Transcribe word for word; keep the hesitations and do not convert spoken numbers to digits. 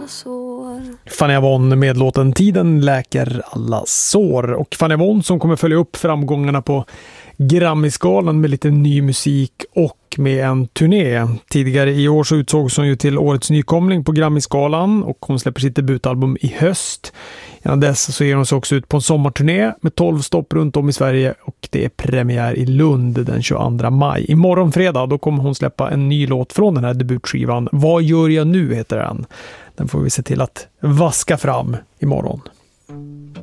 sår. Fanny Avon med låten Tiden läker alla sår. Och Fanny Avon som kommer följa upp framgångarna på Grammisgalan med lite ny musik och med en turné. Tidigare i år så utsågs hon ju till årets nykomling på Grammisgalan och hon släpper sitt debutalbum i höst. Innan dess så ger hon sig också ut på en sommarturné med tolv stopp runt om i Sverige och det är premiär i Lund den tjugoandra maj. Imorgon fredag då kommer hon släppa en ny låt från den här debutskivan. Vad gör jag nu heter den. Den får vi se till att vaska fram imorgon.